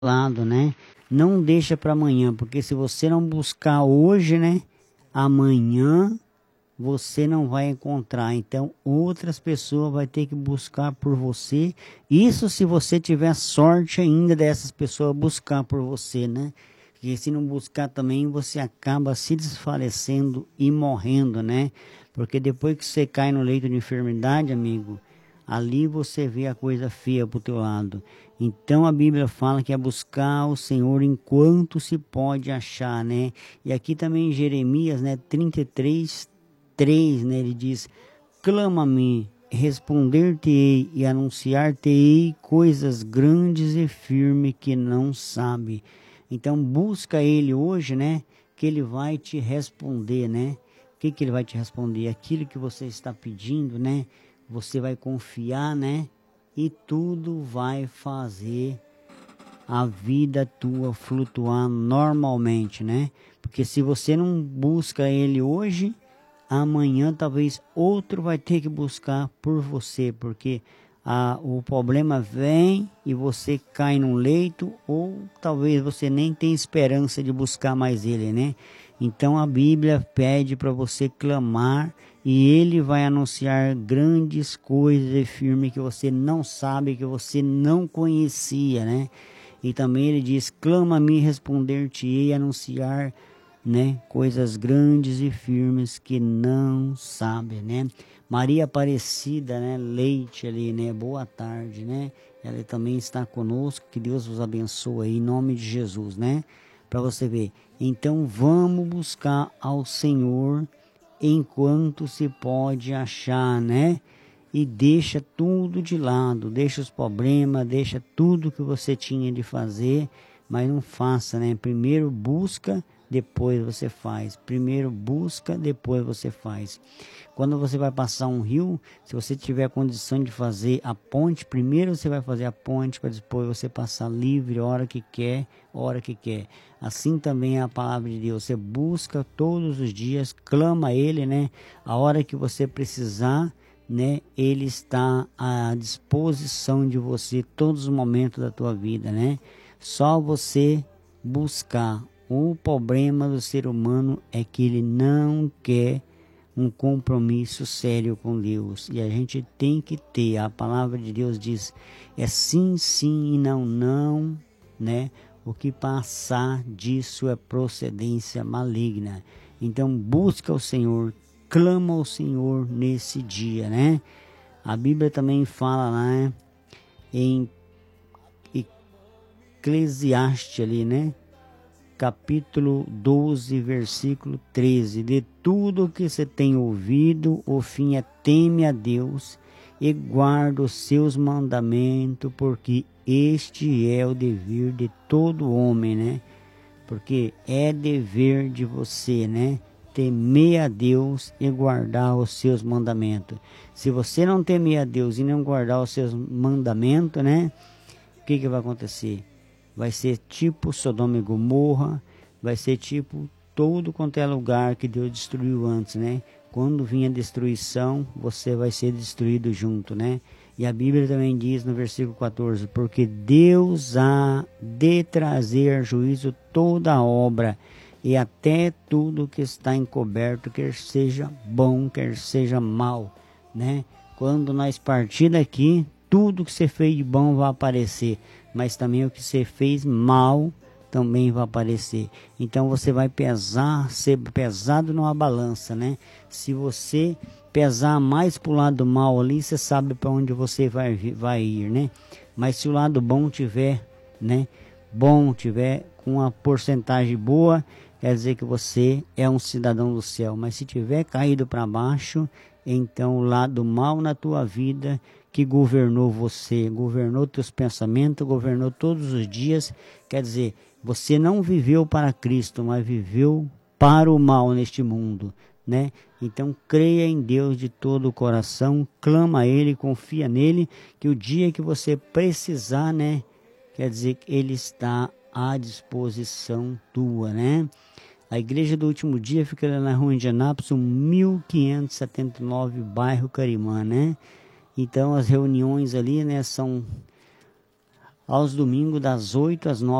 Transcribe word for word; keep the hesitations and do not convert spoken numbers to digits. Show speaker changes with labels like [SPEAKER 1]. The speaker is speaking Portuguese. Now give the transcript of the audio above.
[SPEAKER 1] lado, né? Não deixa para amanhã, porque se você não buscar hoje, né? Amanhã você não vai encontrar. Então, outras pessoas vão ter que buscar por você. Isso se você tiver sorte ainda dessas pessoas buscar por você, né? Porque se não buscar também, você acaba se desfalecendo e morrendo, né? Porque depois que você cai no leito de enfermidade, amigo, ali você vê a coisa feia pro teu lado. Então a Bíblia fala que é buscar o Senhor enquanto se pode achar, né? E aqui também em Jeremias, né, trinta e três, três, né, ele diz: clama-me, responder-te-ei e anunciar-te-ei coisas grandes e firmes que não sabe. Então busca ele hoje, né, que ele vai te responder, né? O que que ele vai te responder? Aquilo que você está pedindo, né? Você vai confiar, né? E tudo vai fazer a vida tua flutuar normalmente, né? Porque se você não busca ele hoje, amanhã talvez outro vai ter que buscar por você, porque a, o problema vem e você cai num leito, ou talvez você nem tenha esperança de buscar mais ele, né? Então a Bíblia pede para você clamar e ele vai anunciar grandes coisas e firmes que você não sabe, que você não conhecia, né? E também ele diz: clama-me, responder-te-ei e anunciar, né, coisas grandes e firmes que não sabe, né? Maria Aparecida, né, Leite ali, né? Boa tarde, né? Ela também está conosco. Que Deus vos abençoe aí, em nome de Jesus, né? Para você ver. Então vamos buscar ao Senhor enquanto se pode achar, né? E deixa tudo de lado, deixa os problemas, deixa tudo que você tinha de fazer, mas não faça, né? Primeiro busca, depois você faz. Primeiro busca, depois você faz. Quando você vai passar um rio, se você tiver condição de fazer a ponte, primeiro você vai fazer a ponte para depois você passar livre, a hora que quer, a hora que quer. Assim também é a palavra de Deus. Você busca todos os dias, clama a Ele, né? A hora que você precisar, né? Ele está à disposição de você todos os momentos da tua vida, né? Só você buscar. O problema do ser humano é que ele não quer um compromisso sério com Deus, e a gente tem que ter. A palavra de Deus diz: é sim, sim e não, não, né? O que passar disso é procedência maligna. Então busca o Senhor, clama ao Senhor nesse dia, né? A Bíblia também fala lá, né, em Eclesiastes ali, né? Capítulo doze, versículo treze: de tudo que você tem ouvido, o fim é: teme a Deus e guarda os seus mandamentos, porque este é o dever de todo homem, né? Porque é dever de você, né? Temer a Deus e guardar os seus mandamentos. Se você não temer a Deus e não guardar os seus mandamentos, né? O que que vai acontecer? Vai ser tipo Sodoma e Gomorra, vai ser tipo todo quanto é lugar que Deus destruiu antes, né? Quando vinha a destruição, você vai ser destruído junto, né? E a Bíblia também diz no versículo quatorze: porque Deus há de trazer a juízo toda a obra, e até tudo que está encoberto, quer seja bom, quer seja mal, né? Quando nós partir daqui, tudo que você fez de bom vai aparecer, mas também o que você fez mal também vai aparecer. Então você vai pesar, ser pesado numa balança, né? Se você pesar mais para o lado mal ali, você sabe para onde você vai, vai ir, né? Mas se o lado bom tiver, né? Bom, tiver com uma porcentagem boa, quer dizer que você é um cidadão do céu. Mas se tiver caído para baixo, então o lado mal na tua vida que governou você, governou teus pensamentos, governou todos os dias, quer dizer, você não viveu para Cristo, mas viveu para o mal neste mundo, né? Então creia em Deus de todo o coração, clama a Ele, confia nele, que o dia que você precisar, né? Quer dizer que Ele está à disposição tua, né? A igreja do último dia fica lá na rua Indianápolis, mil quinhentos e setenta e nove, bairro Carimã, né? Então as reuniões ali, né, são aos domingos das oito às nove